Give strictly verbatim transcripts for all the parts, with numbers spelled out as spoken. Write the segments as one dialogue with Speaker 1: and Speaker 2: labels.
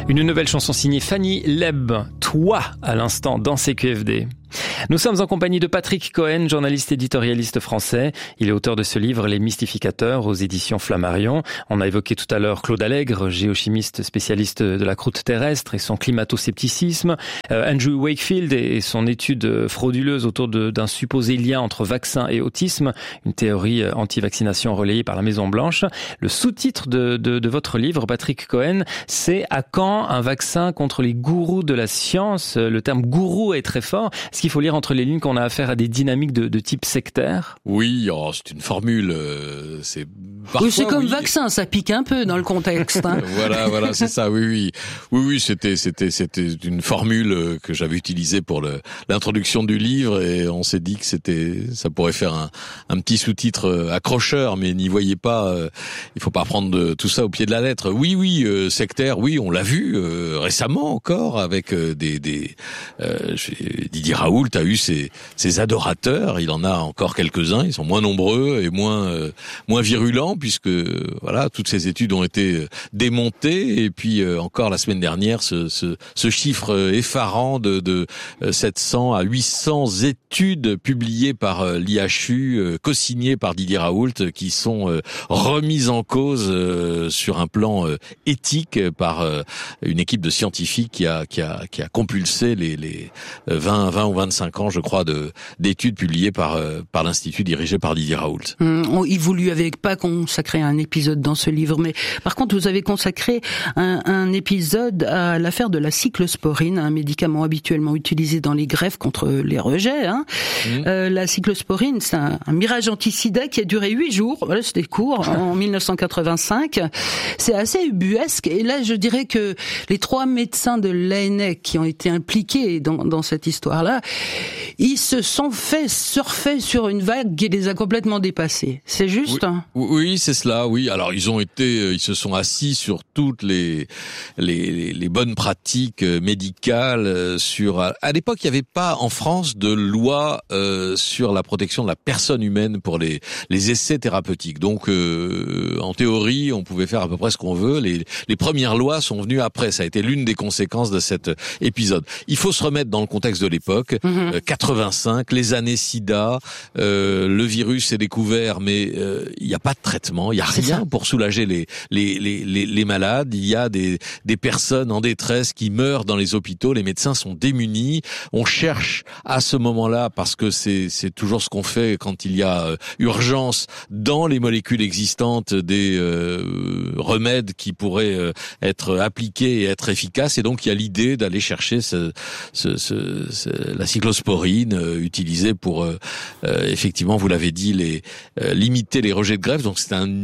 Speaker 1: Une nouvelle chanson signée Fanny Leb, Toi, à l'instant dans C Q F D. Nous sommes en compagnie de Patrick Cohen, journaliste éditorialiste français. Il est auteur de ce livre Les Mystificateurs aux éditions Flammarion. On a évoqué tout à l'heure Claude Allègre, géochimiste spécialiste de la croûte terrestre et son climato-scepticisme. Euh, Andrew Wakefield et son étude frauduleuse autour de, d'un supposé lien entre vaccin et autisme, une théorie anti-vaccination relayée par la Maison-Blanche. Le sous-titre de, de, de votre livre, Patrick Cohen, c'est « À quand un vaccin contre les gourous de la science ?» Le terme « gourou » est très fort. Est-ce qu'il faut lire entre les lignes qu'on a affaire à des dynamiques de, de type sectaire?
Speaker 2: Oui, oh, c'est une formule. Euh, c'est parfois,
Speaker 3: oui, c'est comme
Speaker 2: oui.
Speaker 3: vaccin, ça pique un peu dans le contexte. Hein.
Speaker 2: voilà, voilà, c'est ça. Oui, oui, oui, oui. C'était, c'était, c'était une formule que j'avais utilisée pour le, l'introduction du livre, et on s'est dit que c'était, ça pourrait faire un, un petit sous-titre accrocheur, mais n'y voyez pas. Euh, il faut pas prendre de, tout ça au pied de la lettre. Oui, oui, euh, sectaire. Oui, on l'a vu euh, récemment encore avec euh, des, des euh, Didier Raoult a eu ses, ses adorateurs, il en a encore quelques-uns, ils sont moins nombreux et moins euh, moins virulents puisque voilà, toutes ces études ont été démontées, et puis euh, encore la semaine dernière ce, ce, ce chiffre effarant de, de sept cents à huit cents études publiées par euh, l'I H U, euh, co-signées par Didier Raoult, qui sont euh, remises en cause euh, sur un plan euh, éthique par euh, une équipe de scientifiques qui a qui a qui a compulsé les les vingt ou vingt-cinq ans, je crois, de d'études publiées par euh, par l'institut dirigé par Didier Raoult.
Speaker 3: Hum, il vous lui avez pas consacré un épisode dans ce livre, mais par contre vous avez consacré un, un épisode à l'affaire de la cyclosporine, un médicament habituellement utilisé dans les greffes contre les rejets. Hein. Mmh. Euh, la cyclosporine, c'est un, un mirage anti-sida qui a duré huit jours. Voilà, c'était court, en mille neuf cent quatre-vingt-cinq. C'est assez ubuesque. Et là, je dirais que les trois médecins de l'A N E C qui ont été impliqués dans, dans cette histoire-là, ils se sont fait surfer sur une vague qui les a complètement dépassés. C'est juste?
Speaker 2: Oui, oui, c'est cela, oui. Alors, ils ont été, ils se sont assis sur toutes les, les, les bonnes pratiques médicales sur, à l'époque, il n'y avait pas en France de loi euh, sur la protection de la personne humaine pour les, les essais thérapeutiques. Donc, euh, en théorie, on pouvait faire à peu près ce qu'on veut. Les, les premières lois sont venues après. Ça a été l'une des conséquences de cet épisode. Il faut se remettre dans le contexte de l'époque. Mmh. Euh, quatre-vingt-cinq, les années sida, euh, le virus est découvert, mais il euh, n'y a pas de traitement, il n'y a c'est rien ça. Pour soulager les, les, les, les, les malades. Il y a des, des personnes en détresse qui meurent dans les hôpitaux, les médecins sont démunis. On cherche à ce moment-là, parce que c'est, c'est toujours ce qu'on fait quand il y a euh, urgence, dans les molécules existantes, des euh, remèdes qui pourraient euh, être appliqués et être efficaces. Et donc il y a l'idée d'aller chercher ce, ce, ce, ce, la cyclosporine euh, utilisée pour euh, euh, effectivement, vous l'avez dit, les euh, limiter les rejets de greffe. Donc c'est un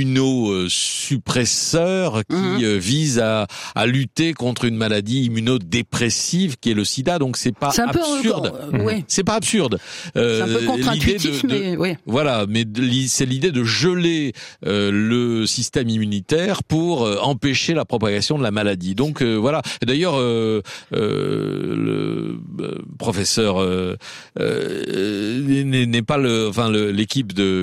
Speaker 2: immunosuppresseur qui mmh. euh, vise à, à lutter contre une maladie immunodépressive qui est le sida. Donc c'est pas
Speaker 3: c'est un
Speaker 2: absurde.
Speaker 3: Peu, euh, ouais.
Speaker 2: C'est pas absurde.
Speaker 3: Euh, c'est un peu contre-intuitif,
Speaker 2: de, de,
Speaker 3: mais oui.
Speaker 2: Voilà, mais c'est l'idée de geler euh, le système immunitaire pour euh, empêcher la propagation de la maladie. Donc euh, voilà. Et d'ailleurs, euh, euh, le euh, professeur euh, euh, n'est pas le, enfin le, l'équipe de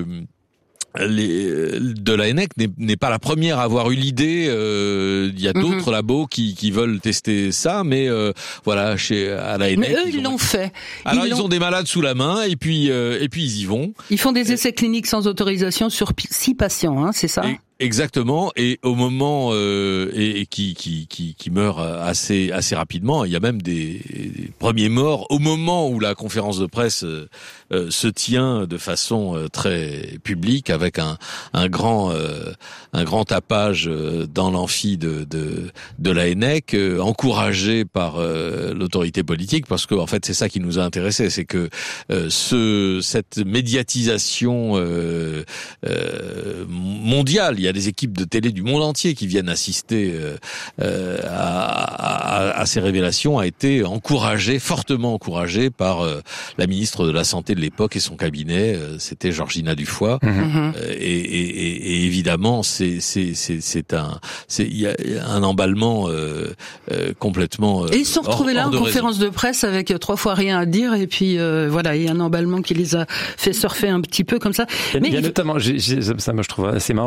Speaker 2: Les, de l'A N E C n'est, n'est pas la première à avoir eu l'idée. Euh, il y a d'autres mm-hmm. labos qui, qui veulent tester ça, mais euh, voilà, chez à l'A N E C.
Speaker 3: Mais eux, ils,
Speaker 2: ils
Speaker 3: l'ont
Speaker 2: ont...
Speaker 3: fait.
Speaker 2: Alors
Speaker 3: ils,
Speaker 2: ils
Speaker 3: l'ont...
Speaker 2: ont des malades sous la main, et puis euh, et puis ils y vont.
Speaker 3: Ils font des essais cliniques sans autorisation sur six patients, hein, c'est ça?
Speaker 2: Et... Exactement, et au moment euh, et, et qui qui qui qui meurt assez assez rapidement. Il y a même des, des premiers morts au moment où la conférence de presse euh, euh, se tient de façon euh, très publique, avec un un grand euh, un grand tapage euh, dans l'amphi de de de l'A N E C, euh, encouragé par euh, l'autorité politique, parce que en fait c'est ça qui nous a intéressés, c'est que euh, ce cette médiatisation euh, euh, mondiale. Il y a des équipes de télé du monde entier qui viennent assister euh, euh, à, à, à ces révélations, a été encouragée, fortement encouragée par euh, la ministre de la Santé de l'époque et son cabinet. Euh, c'était Georgina Dufoy. Mmh. Euh, et, et, et évidemment, c'est c'est c'est c'est un c'est il y a un emballement euh, euh, complètement. Euh,
Speaker 3: et ils se sont retrouvés là en
Speaker 2: de
Speaker 3: conférence
Speaker 2: raison.
Speaker 3: de presse avec trois fois rien à dire, et puis euh, voilà, il y a un emballement qui les a fait surfer un petit peu comme ça.
Speaker 1: Il y a,
Speaker 3: Mais
Speaker 1: il y a
Speaker 3: il...
Speaker 1: notamment, j'ai, j'ai, ça moi je trouve assez marrant, il y a le,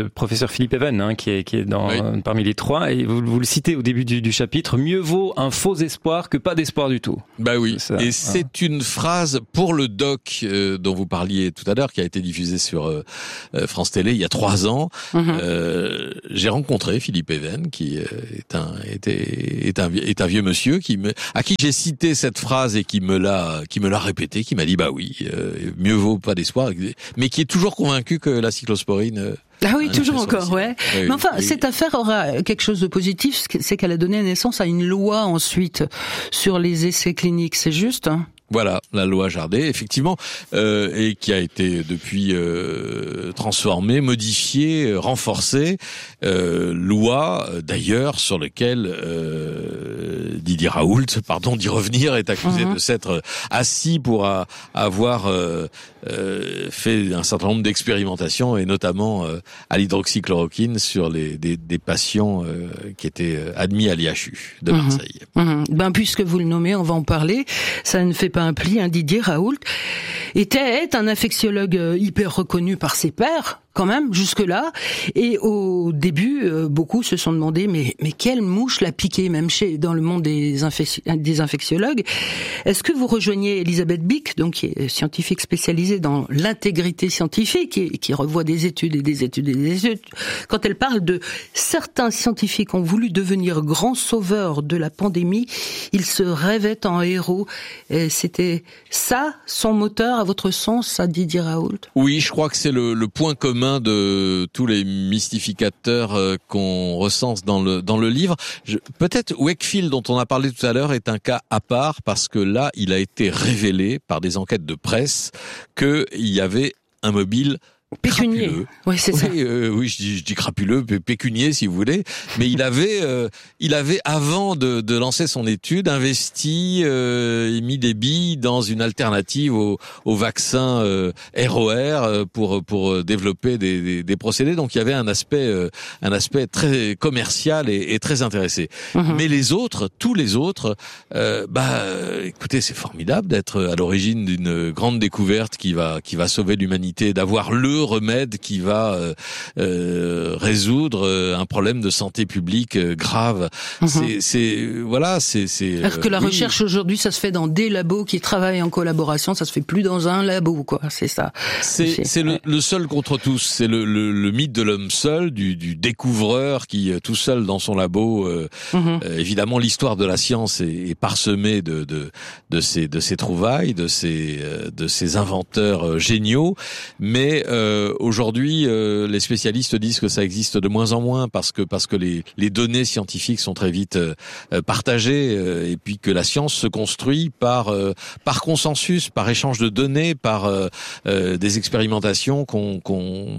Speaker 1: le professeur Philippe Even, hein, qui est, qui est dans,
Speaker 2: oui.
Speaker 1: parmi les trois, et vous, vous le citez au début du, du chapitre, mieux vaut un faux espoir que pas d'espoir du tout.
Speaker 2: Bah oui,
Speaker 1: c'est ça,
Speaker 2: et
Speaker 1: hein.
Speaker 2: c'est une phrase pour le doc euh, dont vous parliez tout à l'heure, qui a été diffusé sur euh, France Télé il y a trois ans. Mm-hmm. Euh, j'ai rencontré Philippe Even, qui euh, est un était est un est un vieux monsieur qui me à qui j'ai cité cette phrase et qui me l'a qui me l'a répété, qui m'a dit bah oui, euh, mieux vaut pas d'espoir, mais qui est toujours convaincu que la cyclosporine euh,
Speaker 3: Ah oui, toujours encore, ouais.
Speaker 2: Oui,
Speaker 3: Mais enfin,
Speaker 2: oui.
Speaker 3: cette affaire aura quelque chose de positif, c'est qu'elle a donné naissance à une loi ensuite sur les essais cliniques, c'est juste, hein?
Speaker 2: Voilà, la loi Jardé, effectivement, euh, et qui a été depuis euh, transformée, modifiée, renforcée. Euh, loi, d'ailleurs, sur laquelle euh, Didier Raoult, pardon d'y revenir, est accusé mmh. de s'être assis pour a, avoir euh, euh, fait un certain nombre d'expérimentations, et notamment euh, à l'hydroxychloroquine sur les des, des patients euh, qui étaient admis à l'I H U de Marseille.
Speaker 3: Mmh. Mmh. Ben, puisque vous le nommez, on va en parler. Ça ne fait pas un pli, hein. Didier Raoult était est un infectiologue hyper reconnu par ses pairs, quand même, jusque-là. Et au début, euh, beaucoup se sont demandé, mais, mais quelle mouche l'a piqué, même chez, dans le monde des, infec- des infectiologues. Est-ce que vous rejoignez Elisabeth Bick, donc, qui est scientifique spécialisée dans l'intégrité scientifique, et qui revoit des études et des études et des études, quand elle parle de certains scientifiques ont voulu devenir grands sauveurs de la pandémie, ils se rêvaient en héros. Et c'était ça, son moteur, à votre sens, à Didier Raoult?
Speaker 2: Oui, je crois que c'est le, le point commun de tous les mystificateurs euh, qu'on recense dans le dans le livre. Je, peut-être Wakefield, dont on a parlé tout à l'heure, est un cas à part, parce que là, il a été révélé par des enquêtes de presse qu'il y avait un mobile
Speaker 3: pécunier. Oui, c'est
Speaker 2: oui,
Speaker 3: ça.
Speaker 2: Euh, oui, je dis, je dis crapuleux, pécunier si vous voulez. Mais il avait, euh, il avait avant de, de lancer son étude, investi euh, et mis des billes dans une alternative au, au vaccin euh, R O R pour pour développer des, des, des procédés. Donc il y avait un aspect, euh, un aspect très commercial et, et très intéressé. Mm-hmm. Mais les autres, tous les autres, euh, bah, écoutez, c'est formidable d'être à l'origine d'une grande découverte qui va qui va sauver l'humanité, d'avoir le remède qui va euh, euh, résoudre un problème de santé publique euh, grave. Mmh. C'est, c'est voilà, c'est. c'est
Speaker 3: Alors que la
Speaker 2: oui.
Speaker 3: recherche aujourd'hui, ça se fait dans des labos qui travaillent en collaboration, ça se fait plus dans un labo, quoi. C'est ça.
Speaker 2: C'est, c'est, c'est le, le seul contre tous. C'est le, le, le mythe de l'homme seul, du, du découvreur qui tout seul dans son labo. Euh, mmh. euh, évidemment, l'histoire de la science est, est parsemée de de de ces de ces trouvailles, de ces de ces inventeurs géniaux, mais euh, Euh, aujourd'hui, euh, les spécialistes disent que ça existe de moins en moins parce que parce que les, les données scientifiques sont très vite euh, partagées euh, et puis que la science se construit par euh, par consensus, par échange de données, par euh, euh, des expérimentations qu'on, qu'on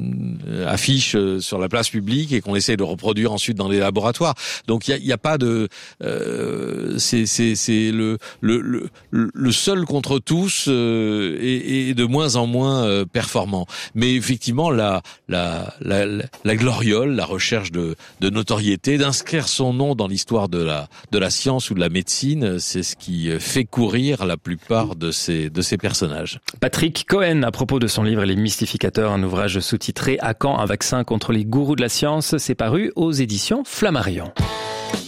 Speaker 2: affiche sur la place publique et qu'on essaie de reproduire ensuite dans les laboratoires. Donc il y a, y a pas de euh, c'est c'est c'est le le le le seul contre tous euh, et, et de moins en moins euh, performant. Mais effectivement, la, la, la, la gloriole, la recherche de, de notoriété, d'inscrire son nom dans l'histoire de la, de la science ou de la médecine, c'est ce qui fait courir la plupart de ces, de ces personnages.
Speaker 1: Patrick Cohen, à propos de son livre Les Mystificateurs, un ouvrage sous-titré « À quand un vaccin contre les gourous de la science ?» c'est paru aux éditions Flammarion.